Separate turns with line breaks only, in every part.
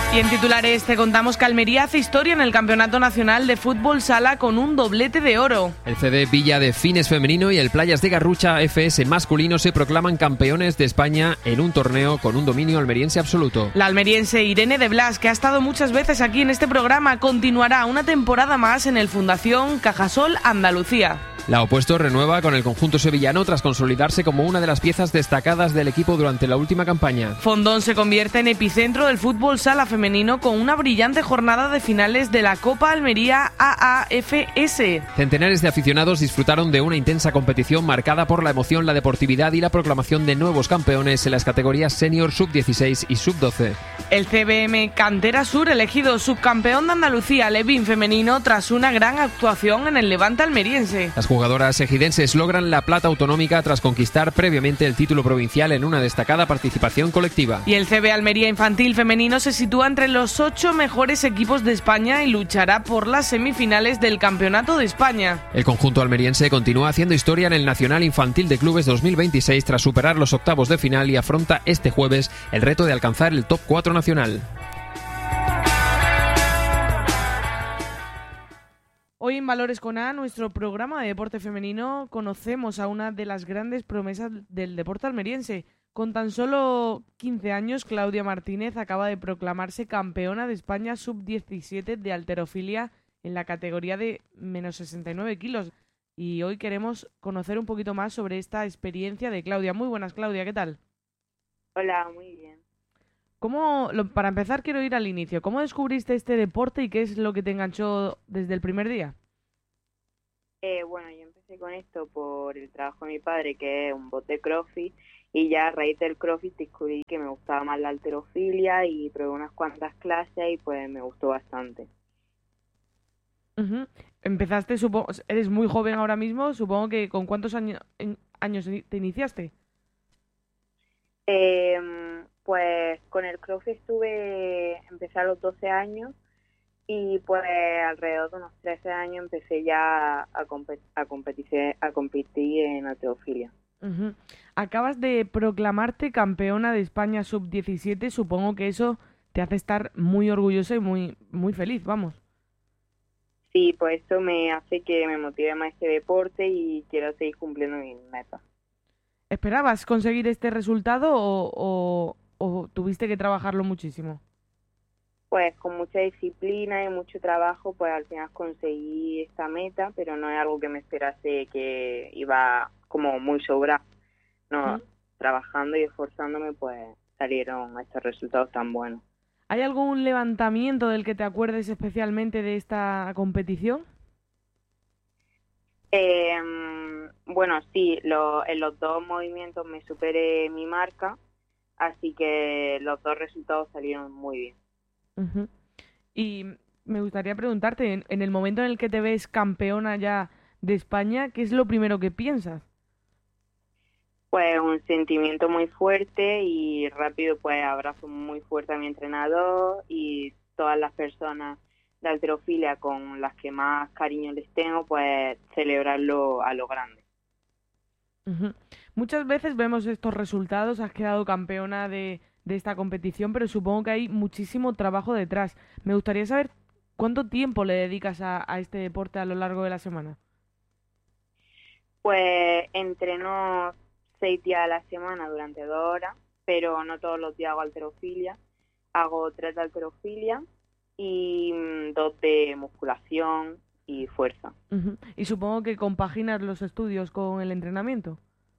Y en titulares te contamos que Almería hace historia en el Campeonato Nacional de Fútbol Sala con un doblete de oro.
El CD Villa de Fines femenino y el Playas de Garrucha FS masculino se proclaman campeones de España en un torneo con un dominio almeriense absoluto.
La almeriense Irene de Blas, que ha estado muchas veces aquí en este programa, continuará una temporada más en el Fundación Cajasol Andalucía.
La Opuesto renueva con el conjunto sevillano tras consolidarse como una de las piezas destacadas del equipo durante la última campaña.
Fondón se convierte en epicentro del fútbol sala femenino con una brillante jornada de finales de la Copa Almería AAFS.
Centenares de aficionados disfrutaron de una intensa competición marcada por la emoción, la deportividad y la proclamación de nuevos campeones en las categorías senior, sub-16 y sub-12.
El CBM Cantera Sur elegido subcampeón de Andalucía Levín femenino tras una gran actuación en el Levante almeriense.
Las jugadoras ejidenses logran la plata autonómica tras conquistar previamente el título provincial en una destacada participación colectiva.
Y el CB Almería Infantil femenino se sitúa entre los 8 mejores equipos de España y luchará por las semifinales del Campeonato de España.
El conjunto almeriense continúa haciendo historia en el Nacional Infantil de Clubes 2026 tras superar los octavos de final y afronta este jueves el reto de alcanzar el top 4 nacional.
Hoy en Valores con A, nuestro programa de deporte femenino, conocemos a una de las grandes promesas del deporte almeriense. Con tan solo 15 años, Claudia Martínez acaba de proclamarse campeona de España sub-17 de halterofilia en la categoría de menos 69 kilos. Y hoy queremos conocer un poquito más sobre esta experiencia de Claudia. Muy buenas, Claudia, ¿qué tal?
Hola, muy bien.
Para empezar, quiero ir al inicio. ¿Cómo descubriste este deporte y qué es lo que te enganchó desde el primer día?
Bueno, yo empecé con esto por el trabajo de mi padre, que es un bot de CrossFit, y ya a raíz del CrossFit descubrí que me gustaba más la halterofilia y probé unas cuantas clases y pues me gustó bastante.
Uh-huh. Empezaste, eres muy joven ahora mismo, supongo que ¿con cuántos años te iniciaste?
Pues con el CrossFit empecé a los 12 años y pues alrededor de unos 13 años empecé ya a competir en halterofilia.
Uh-huh. Acabas de proclamarte campeona de España sub-17, supongo que eso te hace estar muy orgullosa y muy, muy feliz, vamos.
Sí, pues eso me hace que me motive más este deporte y quiero seguir cumpliendo mis metas.
¿Esperabas conseguir este resultado o tuviste que trabajarlo muchísimo?
Pues con mucha disciplina y mucho trabajo, pues al final conseguí esta meta, pero no es algo que me esperase que iba como muy sobrado. No, trabajando y esforzándome, pues salieron estos resultados tan buenos.
¿Hay algún levantamiento del que te acuerdes especialmente de esta competición?
Bueno, sí, en los dos movimientos me superé mi marca, así que los dos resultados salieron muy bien.
Uh-huh. Y me gustaría preguntarte, en el momento en el que te ves campeona ya de España, ¿qué es lo primero que piensas?
Pues un sentimiento muy fuerte y rápido, pues abrazo muy fuerte a mi entrenador y todas las personas de halterofilia con las que más cariño les tengo, pues celebrarlo a lo grande.
Uh-huh. Muchas veces vemos estos resultados, has quedado campeona de esta competición, pero supongo que hay muchísimo trabajo detrás. Me gustaría saber cuánto tiempo le dedicas a este deporte a lo largo de la semana.
Pues entreno 6 días a la semana durante 2 horas, pero no todos los días hago halterofilia. Hago 3 de halterofilia y 2 de musculación y fuerza.
Uh-huh. Y supongo que compaginas los estudios con el entrenamiento.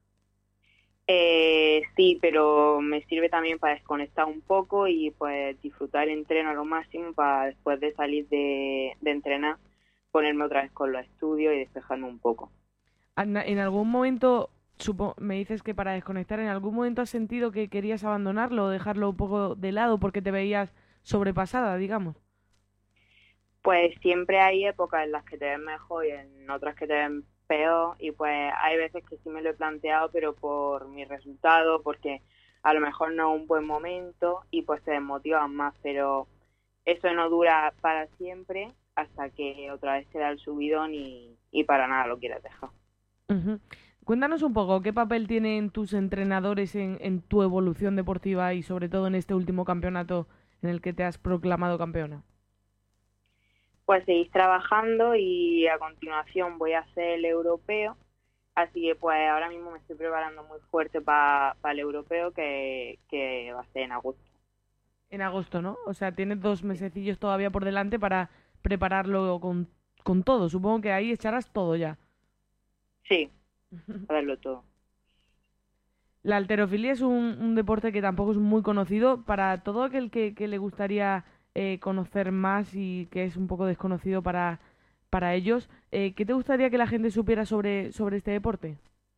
Sí, pero me sirve también para desconectar un poco y pues disfrutar el entreno a lo máximo para después de salir de entrenar ponerme otra vez con los estudios y despejarme un poco.
¿En algún momento, me dices que para desconectar, en algún momento has sentido que querías abandonarlo o dejarlo un poco de lado porque te veías sobrepasada, digamos?
Pues siempre hay épocas en las que te ves mejor y en otras que te ven peor y pues hay veces que sí me lo he planteado, pero por mi resultado, porque a lo mejor no es un buen momento y pues te desmotivas más, pero eso no dura para siempre hasta que otra vez te da el subidón y para nada lo quieres dejar.
Uh-huh. Cuéntanos un poco, ¿qué papel tienen tus entrenadores en tu evolución deportiva y sobre todo en este último campeonato en el que te has proclamado campeona?
Pues seguir trabajando y a continuación voy a hacer el europeo, así que pues ahora mismo me estoy preparando muy fuerte para el europeo que va a ser en agosto.
En agosto, ¿no? O sea, tienes 2 mesecillos todavía por delante para prepararlo con todo. Supongo que ahí echarás todo ya.
Sí, a verlo todo.
La halterofilia es un deporte que tampoco es muy conocido. Para todo aquel que le gustaría conocer más y que es un poco desconocido para ellos, ¿qué te gustaría que la gente supiera sobre este deporte?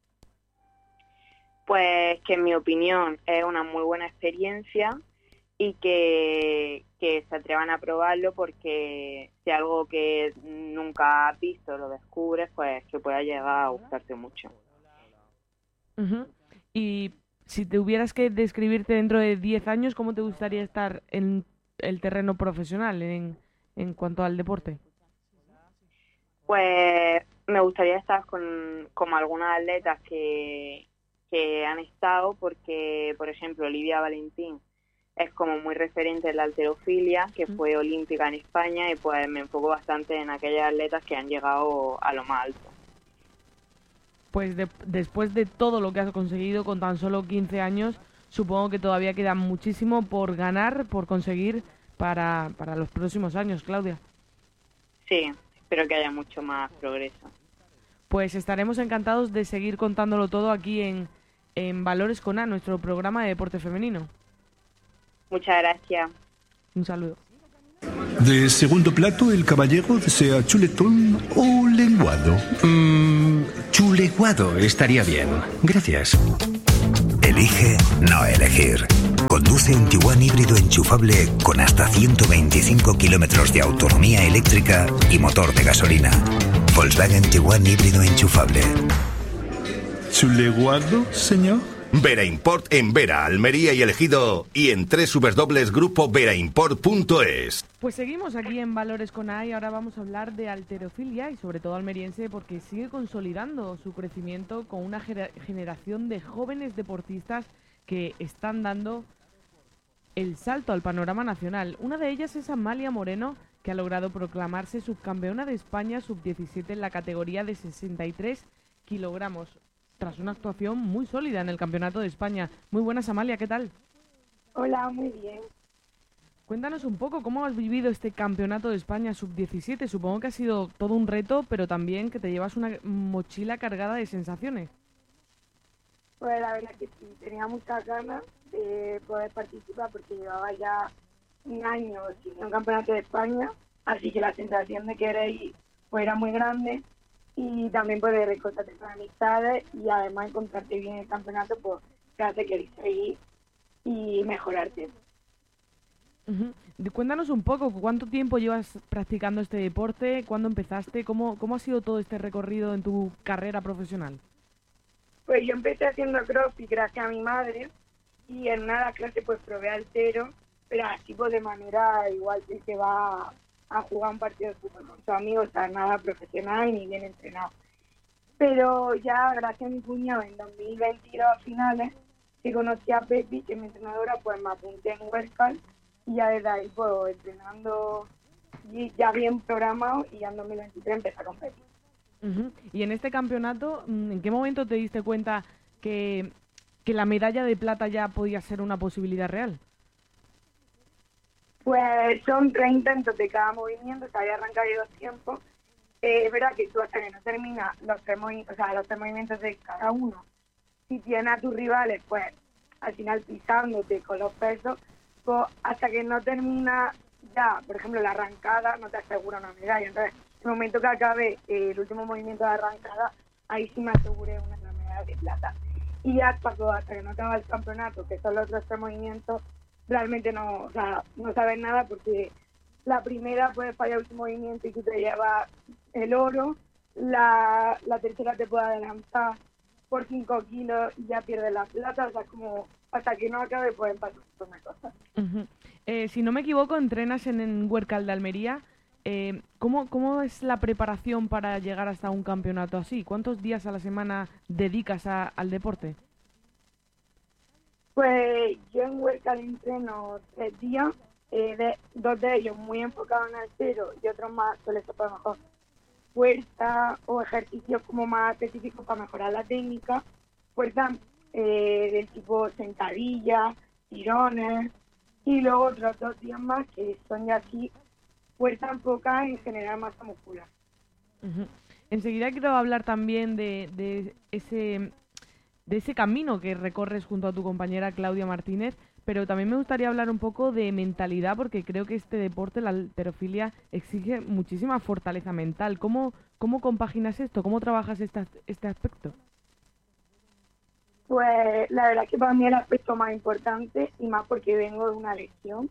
Pues que en mi opinión es una muy buena experiencia y que se atrevan a probarlo, porque si algo que nunca has visto lo descubres, pues que pueda llegar a gustarte mucho.
Ujú. Y si te hubieras que describirte dentro de 10 años, ¿cómo te gustaría estar en el terreno profesional en cuanto al deporte?
Pues me gustaría estar con algunas atletas que han estado, porque, por ejemplo, Olivia Valentín es como muy referente en la halterofilia, que fue olímpica en España, y pues me enfoco bastante en aquellas atletas que han llegado a lo más alto.
Pues después de todo lo que has conseguido con tan solo 15 años, supongo que todavía queda muchísimo por ganar, por conseguir para los próximos años, Claudia.
Sí, espero que haya mucho más progreso.
Pues estaremos encantados de seguir contándolo todo aquí en Valores con A, nuestro programa de deporte femenino.
Muchas gracias.
Un saludo.
De segundo plato, el caballero desea chuletón o lenguado.
Chuleguado estaría bien. Gracias.
Elige no elegir. Conduce un Tiguan híbrido enchufable con hasta 125 kilómetros de autonomía eléctrica y motor de gasolina. Volkswagen Tiguan híbrido enchufable.
¿Chuleguado, señor?
Vera Import en Vera, Almería y El Ejido, y en www.grupoveraImport.es.
Pues seguimos aquí en Valores con A y ahora vamos a hablar de halterofilia y sobre todo almeriense, porque sigue consolidando su crecimiento con una generación de jóvenes deportistas que están dando el salto al panorama nacional. Una de ellas es Amalia Moreno, que ha logrado proclamarse subcampeona de España sub-17 en la categoría de 63 kilogramos, tras una actuación muy sólida en el Campeonato de España. Muy buenas, Amalia, ¿qué tal?
Hola, muy bien.
Cuéntanos un poco cómo has vivido este Campeonato de España sub-17. Supongo que ha sido todo un reto, pero también que te llevas una mochila cargada de sensaciones.
Pues la verdad que sí, tenía muchas ganas de poder participar porque llevaba ya un año sin un Campeonato de España, así que la sensación de querer ir pues era muy grande, y también poder encontrarte con amistades y además encontrarte bien en el campeonato, pues te hace querer seguir y mejorarte.
Cuéntanos un poco, ¿cuánto tiempo llevas practicando este deporte? ¿Cuándo empezaste? ¿Cómo ha sido todo este recorrido en tu carrera profesional?
Pues yo empecé haciendo crossfit gracias a mi madre, y en una de las clases pues probé haltero, pero así pues de manera igual que va a jugar un partido de fútbol con sus amigos, o sea, nada profesional ni bien entrenado. Pero ya gracias a mi cuñado en 2022 a finales, que conocí a Pepi, que es mi entrenadora, pues me apunté en Huesca, y ya desde ahí pues entrenando y ya bien programado, y ya en 2023 empecé a competir.
Y en este campeonato, ¿en qué momento te diste cuenta que la medalla de plata ya podía ser una posibilidad real?
Pues son 3 intentos de cada movimiento, se había arrancado de 2 tiempos. Es verdad que tú hasta que no terminas los tres movimientos de cada uno, si tienes a tus rivales, pues al final pisándote con los pesos, pues hasta que no termina ya, por ejemplo, la arrancada, no te asegura una medalla. Entonces, en el momento que acabe el último movimiento de arrancada, ahí sí me aseguré una medalla de plata. Y ya hasta que no acaba el campeonato, que son los otros 3 movimientos, realmente no sabes nada, porque la primera puedes fallar el último movimiento y tú te llevas el oro, la tercera te puede adelantar por 5 kilos y ya pierdes la plata, o sea, como hasta que no acabe pueden pasar muchas cosas.
Si no me equivoco, entrenas en Huércal de Almería. ¿Cómo es la preparación para llegar hasta un campeonato así? ¿Cuántos días a la semana dedicas al deporte?
Pues yo en Huércal entreno 3 días, dos de ellos muy enfocados en el cero y otros más suele ser para mejor fuerza o ejercicios como más específicos para mejorar la técnica, fuerza del tipo sentadillas, tirones, y luego otros 2 días más que son ya así fuerza enfocada en generar masa muscular.
Uh-huh. Enseguida quiero hablar también de ese camino que recorres junto a tu compañera Claudia Martínez, pero también me gustaría hablar un poco de mentalidad, porque creo que este deporte, la halterofilia, exige muchísima fortaleza mental. ¿Cómo compaginas esto? ¿Cómo trabajas este aspecto?
Pues la verdad es que para mí el aspecto más importante, y más porque vengo de una lesión,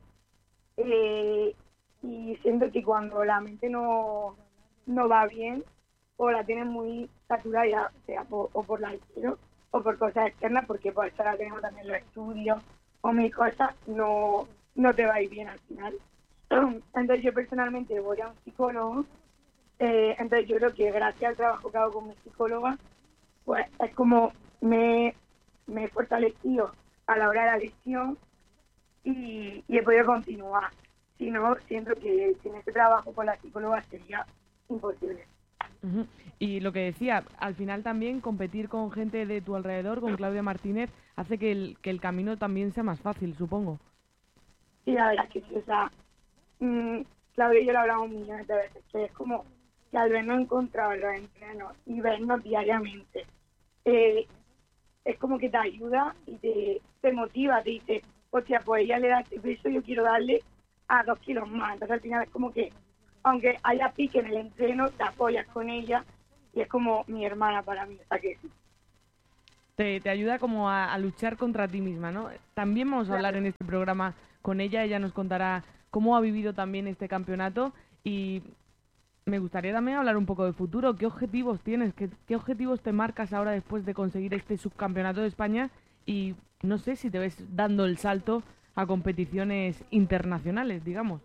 y siento que cuando la mente no va bien, o la tienes muy saturada, ya sea por la haltero o por cosas externas, porque por eso ahora tenemos también los estudios o mil cosas, no te va a ir bien al final. Entonces yo personalmente voy a un psicólogo, entonces yo creo que gracias al trabajo que hago con mi psicóloga, pues es como me he fortalecido a la hora de la lesión y he podido continuar. Si no, siento que sin ese trabajo con la psicóloga sería imposible.
Uh-huh. Y lo que decía, al final también competir con gente de tu alrededor, con Claudia Martínez, hace que el camino también sea más fácil, supongo.
Sí, la verdad es que sí, o sea, Claudia y yo lo hablamos millones de veces, que es como que al vernos encontrados en los entrenos y vernos diariamente, es como que te ayuda y te motiva, te dice, hostia, pues ella le da este peso, yo quiero darle a 2 kilos más. Entonces al final es como que, aunque haya pique en el entreno, te apoyas con ella y es como mi hermana para mí. O sea que
te ayuda como a luchar contra ti misma, ¿no? También vamos a hablar en este programa con ella nos contará cómo ha vivido también este campeonato y me gustaría también hablar un poco de futuro. ¿Qué objetivos tienes? ¿Qué objetivos te marcas ahora después de conseguir este subcampeonato de España? Y no sé si te ves dando el salto a competiciones internacionales, digamos.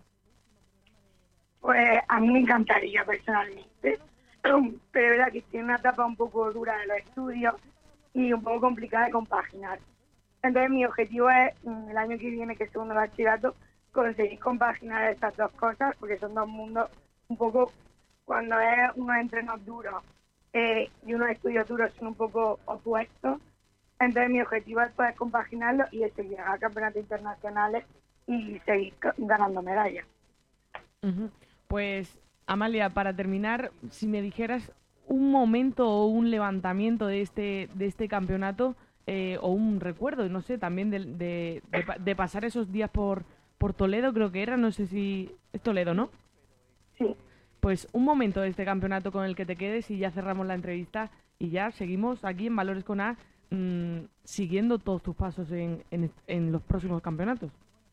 Pues a mí me encantaría personalmente, pero es verdad que tiene una etapa un poco dura de los estudios y un poco complicada de compaginar. Entonces mi objetivo es, el año que viene, que es segundo bachillerato, conseguir compaginar estas dos cosas, porque son dos mundos un poco, cuando es unos entrenos duros y unos estudios duros son un poco opuestos. Entonces mi objetivo es poder compaginarlo y es llegar a campeonatos internacionales y seguir ganando medallas.
Uh-huh. Pues, Amalia, para terminar, si me dijeras un momento o un levantamiento de este campeonato o un recuerdo, no sé, también de pasar esos días por Toledo, creo que era, no sé si es Toledo, ¿no?
Sí.
Pues un momento de este campeonato con el que te quedes y ya cerramos la entrevista y ya seguimos aquí en Valores con A siguiendo todos tus pasos en los próximos campeonatos.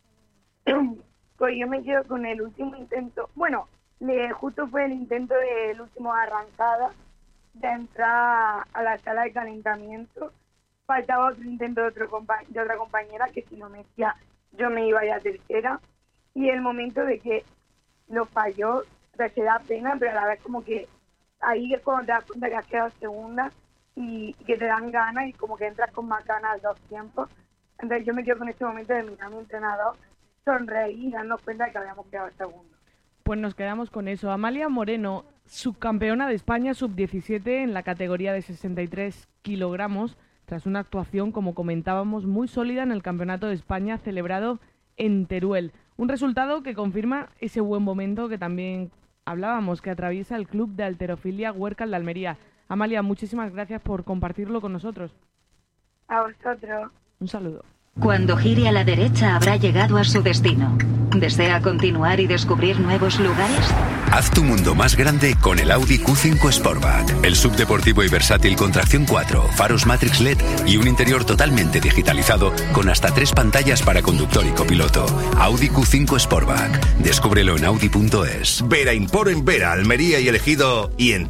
Pues yo me quedo con el último intento, bueno, justo fue el intento del último arrancada de entrar a la sala de calentamiento. Faltaba otro intento de otra compañera que si no me decía yo me iba ya tercera y el momento de que lo falló, se da pena, pero a la vez como que ahí es cuando te das cuenta que has quedado segunda y que te dan ganas y como que entras con más ganas al 2 tiempos. Entonces yo me quedo con este momento de mirar a mi entrenador, sonreír y darnos cuenta de que habíamos quedado segundos.
Pues nos quedamos con eso. Amalia Moreno, subcampeona de España sub-17 en la categoría de 63 kilogramos, tras una actuación, como comentábamos, muy sólida en el Campeonato de España celebrado en Teruel. Un resultado que confirma ese buen momento que también hablábamos, que atraviesa el Club de Halterofilia Huércal de Almería. Amalia, muchísimas gracias por compartirlo con nosotros.
A vosotros.
Un saludo.
Cuando gire a la derecha habrá llegado a su destino. ¿Desea continuar y descubrir nuevos lugares?
Haz tu mundo más grande con el Audi Q5 Sportback. El subdeportivo y versátil con tracción 4, faros Matrix LED y un interior totalmente digitalizado con hasta 3 pantallas para conductor y copiloto. Audi Q5 Sportback. Descúbrelo en audi.es.
Vera Import en Vera, Almería y El Ejido y en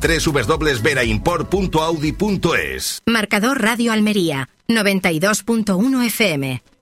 www.veraimport.audi.es.
Marcador Radio Almería, 92.1 FM.